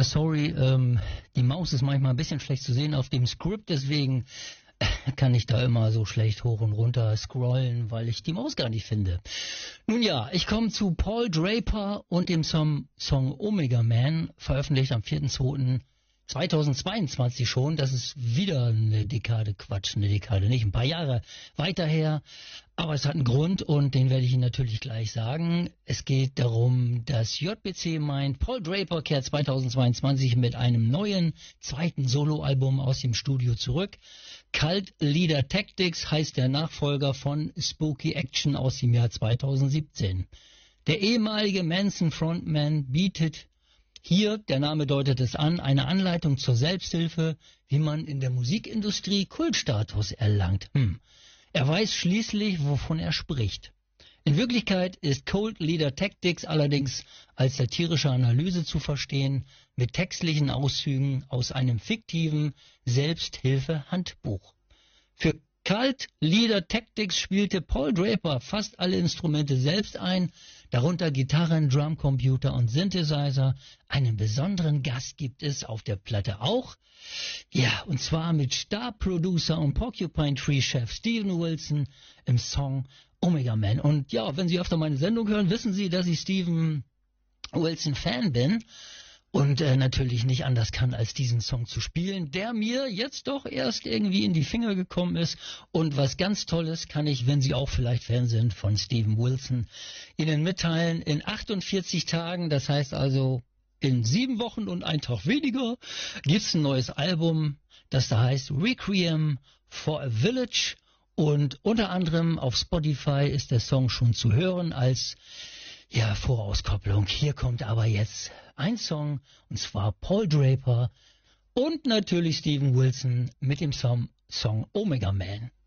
Ja, sorry, die Maus ist manchmal ein bisschen schlecht zu sehen auf dem Skript, deswegen kann ich da immer so schlecht hoch und runter scrollen, weil ich die Maus gar nicht finde. Nun ja, ich komme zu Paul Draper und dem Song Omega Man, veröffentlicht am 4.2.2022 schon. Das ist wieder eine Dekade nicht, ein paar Jahre weiter her. Aber es hat einen Grund und den werde ich Ihnen natürlich gleich sagen. Es geht darum, dass JBC meint, Paul Draper kehrt 2022 mit einem neuen zweiten Soloalbum aus dem Studio zurück. Cult Leader Tactics heißt der Nachfolger von Spooky Action aus dem Jahr 2017. Der ehemalige Manson-Frontman bietet hier, der Name deutet es an, eine Anleitung zur Selbsthilfe, wie man in der Musikindustrie Kultstatus erlangt. Er weiß schließlich, wovon er spricht. In Wirklichkeit ist Cult Leader Tactics allerdings als satirische Analyse zu verstehen, mit textlichen Auszügen aus einem fiktiven Selbsthilfe-Handbuch. Für Cult Leader Tactics spielte Paul Draper fast alle Instrumente selbst ein, darunter Gitarren, Drumcomputer und Synthesizer. Einen besonderen Gast gibt es auf der Platte auch. Ja, und zwar mit Star-Producer und Porcupine Tree-Chef Steven Wilson im Song Omega Man. Und ja, wenn Sie öfter meine Sendung hören, wissen Sie, dass ich Steven Wilson-Fan bin. Und natürlich nicht anders kann, als diesen Song zu spielen, der mir jetzt doch erst irgendwie in die Finger gekommen ist. Und was ganz Tolles kann ich, wenn Sie auch vielleicht Fan sind von Steven Wilson, Ihnen mitteilen. In 48 Tagen, das heißt also in 7 Wochen und ein Tag weniger, gibt's ein neues Album, das da heißt Requiem for a Village. Und unter anderem auf Spotify ist der Song schon zu hören als Vorauskopplung. Hier kommt aber jetzt ein Song, und zwar Paul Draper und natürlich Steven Wilson mit dem Song Omega Man.